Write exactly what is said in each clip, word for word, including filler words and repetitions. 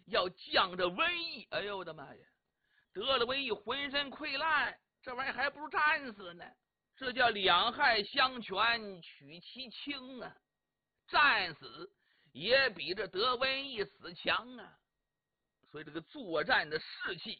要降这瘟疫。哎呦我的妈呀，得了瘟疫浑身溃烂，这玩意儿还不如战死呢。这叫两害相权取其轻啊，战死也比这得瘟疫死强啊。所以这个作战的士气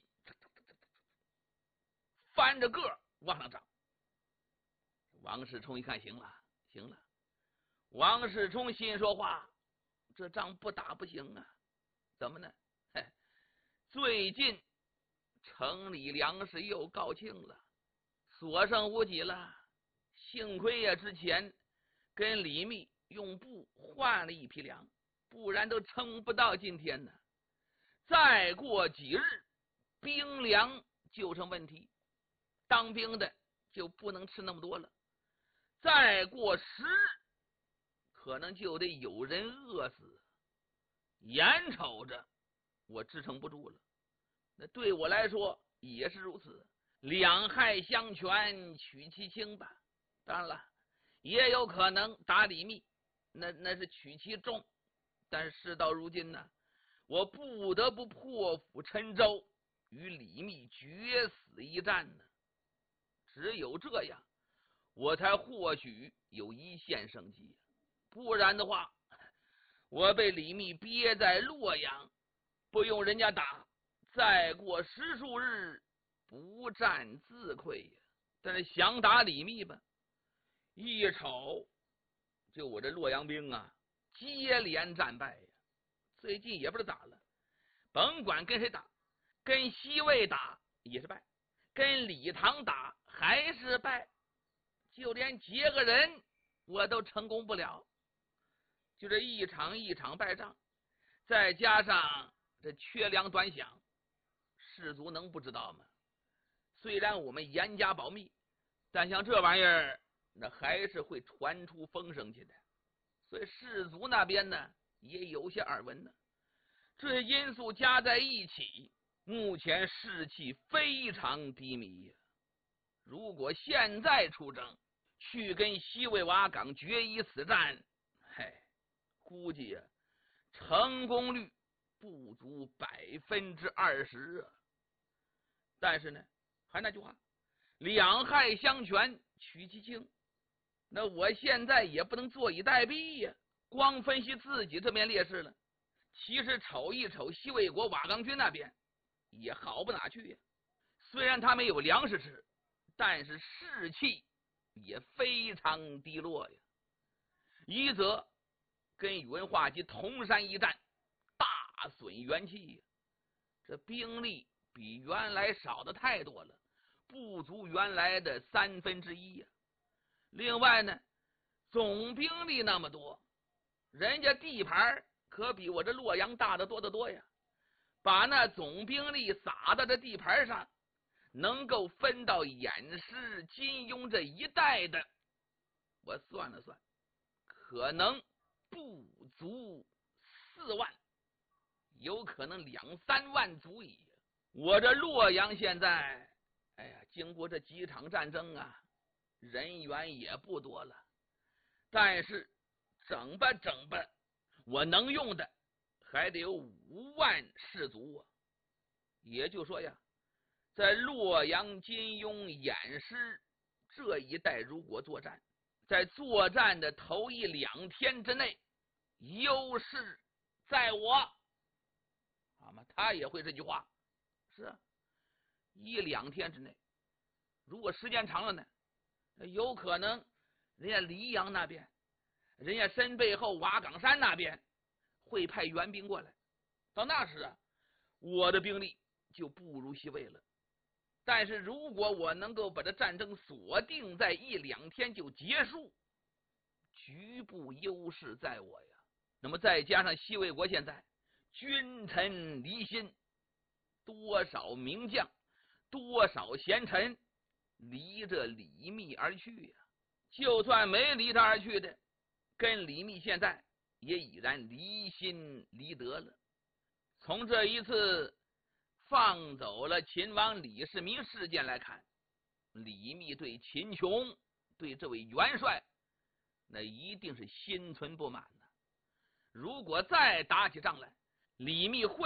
翻着个往上涨。王世充一看，行了行了，王世充心说话，这仗不打不行啊。怎么呢？嘿，最近城里粮食又告罄了，所剩无几了。幸亏呀，之前跟李密用布换了一批粮，不然都撑不到今天呢。再过几日，兵粮就成问题，当兵的就不能吃那么多了。再过十日，可能就得有人饿死。眼瞅着我支撑不住了，那对我来说也是如此。两害相权取其轻吧。当然了，也有可能打李密，那那是取其重。但是事到如今呢，我不得不破釜沉舟，与李密决死一战呢。只有这样，我才或许有一线生机。不然的话，我被李密憋在洛阳，不用人家打，再过十数日不战自溃呀。但是想打李密吧，一瞅就我这洛阳兵啊，接连战败呀。最近也不知道咋了，甭管跟谁打，跟西魏打也是败，跟李唐打还是败，就连劫个人我都成功不了。就这一场一场败仗，再加上这缺粮短饷，士卒能不知道吗？虽然我们严加保密，但像这玩意儿那还是会传出风声去的。所以士卒那边呢也有些耳闻呢。这些因素加在一起，目前士气非常低迷呀。如果现在出征，去跟西魏瓦岗决一死战，嘿，估计呀、啊，成功率不足百分之二十啊。但是呢，还那句话，两害相权取其轻。那我现在也不能坐以待毙呀，光分析自己这边劣势了。其实瞅一瞅西魏国瓦岗军那边也好不哪去呀。虽然他们有粮食吃，但是士气也非常低落呀。一则跟宇文化及同山一战，大损元气呀，这兵力比原来少的太多了，不足原来的三分之一呀。另外呢，总兵力那么多，人家地盘可比我这洛阳大得多得多呀。把那总兵力撒到这地盘上，能够分到偃师、金庸这一带的，我算了算，可能不足四万，有可能两三万足矣。我这洛阳现在，哎呀，经过这几场战争啊，人员也不多了，但是整吧整吧，我能用的还得有五万士卒啊。也就是说呀，在洛阳、金庸、偃师这一带，如果作战，在作战的头一两天之内，优势在我。好吗？他也会这句话。是啊，一两天之内，如果时间长了呢，有可能人家黎阳那边，人家身背后瓦岗山那边会派援兵过来。到那时啊，我的兵力就不如西魏了。但是如果我能够把这战争锁定在一两天就结束，局部优势在我呀。那么再加上西魏国现在君臣离心，多少名将，多少贤臣离着李密而去呀。就算没离他而去的，跟李密现在也已然离心离德了。从这一次放走了秦王李世民事件来看，李密对秦琼，对这位元帅，那一定是心存不满的。如果再打起仗来，李密混